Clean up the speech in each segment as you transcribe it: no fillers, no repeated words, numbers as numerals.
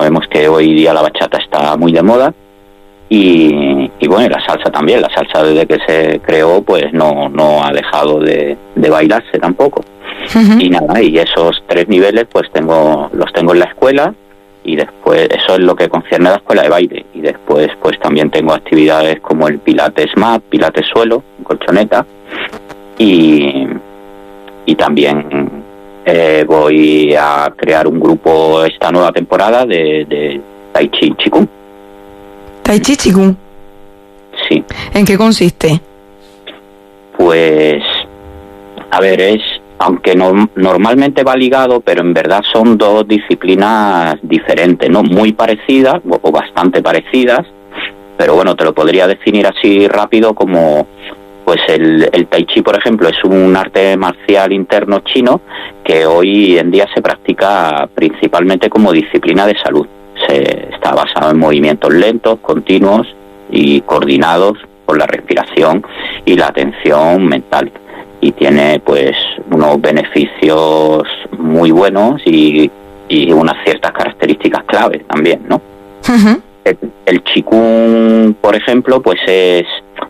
sabemos que hoy día la bachata está muy de moda. Y bueno, y la salsa también. La salsa desde que se creó pues no ha dejado de bailarse tampoco. Y nada, y esos 3 niveles pues los tengo en la escuela, y después eso es lo que concierne a la escuela de baile. Y después pues también tengo actividades como el pilates mat, pilates suelo, colchoneta, y también voy a crear un grupo esta nueva temporada de Tai Chi Qigong. Tai Chi Qigong. Sí. ¿En qué consiste? Pues, a ver, aunque normalmente va ligado, pero en verdad son 2 disciplinas diferentes, ¿no? Muy parecidas, o bastante parecidas, pero bueno, te lo podría definir así rápido como, pues el Tai Chi, por ejemplo, es un arte marcial interno chino que hoy en día se practica principalmente como disciplina de salud. Está basado en movimientos lentos, continuos y coordinados por la respiración y la atención mental. Y tiene pues unos beneficios muy buenos y unas ciertas características clave también, ¿no? El Qigong, por ejemplo, pues es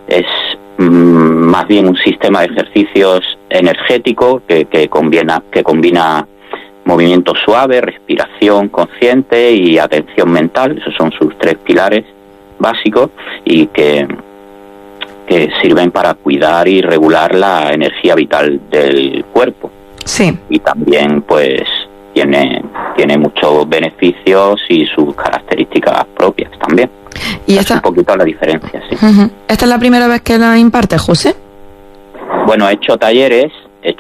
más bien un sistema de ejercicios energético que combina movimiento suave, respiración consciente y atención mental. Esos son sus 3 pilares básicos, y que sirven para cuidar y regular la energía vital del cuerpo. Sí. Y también pues tiene muchos beneficios y sus características propias también. Y es un poquito la diferencia, sí. ¿Esta es la primera vez que la imparte, José? Bueno, he hecho talleres.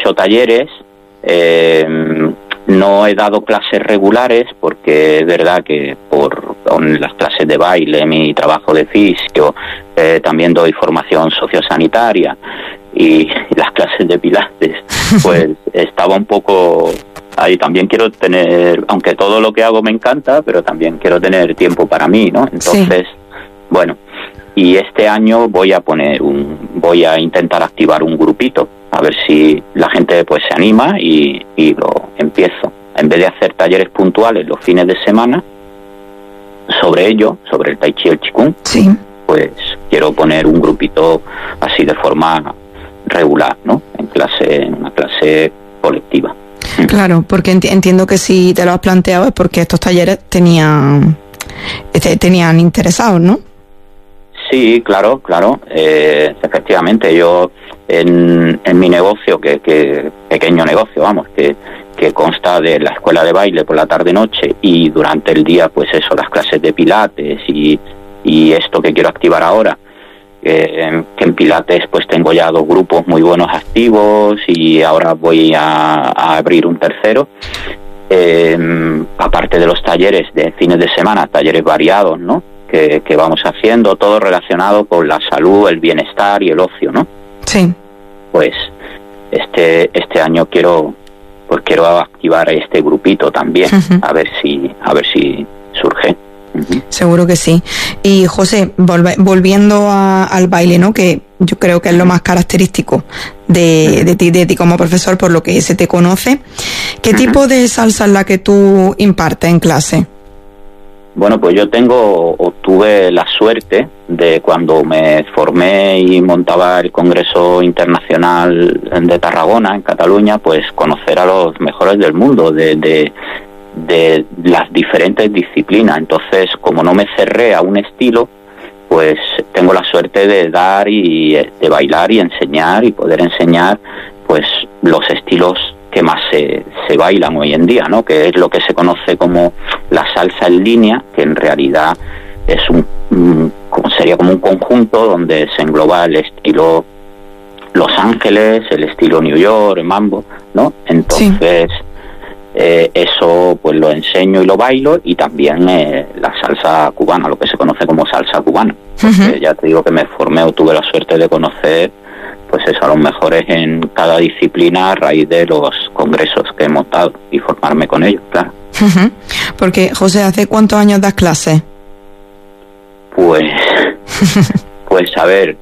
No he dado clases regulares porque es verdad que con las clases de baile, mi trabajo de fisio, también doy formación sociosanitaria, y las clases de pilates, pues estaba un poco ahí. También quiero tener, aunque todo lo que hago me encanta, pero también quiero tener tiempo para mí, ¿no? Entonces, bueno, y este año voy a intentar activar un grupito, a ver si la gente pues se anima y lo empiezo. En vez de hacer talleres puntuales los fines de semana sobre el Tai Chi y el Qigong, pues quiero poner un grupito así de forma regular, ¿no? En una clase colectiva. Claro, porque entiendo que si te lo has planteado es porque estos talleres tenían interesados, ¿no? Sí, claro. Efectivamente, yo en mi negocio, que pequeño negocio, vamos, que consta de la escuela de baile por la tarde-noche, y durante el día, pues eso, las clases de pilates y esto que quiero activar ahora, que en pilates pues tengo ya 2 grupos muy buenos activos, y ahora voy a abrir un tercero. Aparte de los talleres de fines de semana, talleres variados, ¿no? Que vamos haciendo, todo relacionado con la salud, el bienestar y el ocio, ¿no? Sí. Pues este año quiero activar este grupito también, a ver si surge. Seguro que sí. Y José, volviendo al baile, ¿no? Que yo creo que es lo más característico de ti como profesor, por lo que se te conoce. ¿Qué tipo de salsa es la que tú impartes en clase? Bueno, pues yo tuve la suerte de, cuando me formé y montaba el Congreso Internacional de Tarragona, en Cataluña, pues conocer a los mejores del mundo de las diferentes disciplinas. Entonces, como no me cerré a un estilo, pues tengo la suerte de dar y de bailar y enseñar, y poder enseñar pues los estilos que más se bailan hoy en día, ¿no? Que es lo que se conoce como la salsa en línea, que en realidad es sería como un conjunto donde se engloba el estilo Los Ángeles, el estilo New York, el mambo, ¿no? Entonces eso pues lo enseño y lo bailo, y también la salsa cubana, lo que se conoce como salsa cubana, porque ya te digo que me formé o tuve la suerte de conocer pues eso, a los mejores en cada disciplina a raíz de los congresos que he montado y formarme con ellos, claro. Porque, José, ¿hace cuántos años das clases? Pues a ver,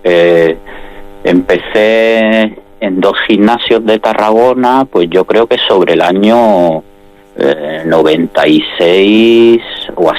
empecé en 2 gimnasios de Tarragona, pues yo creo que sobre el año 96 o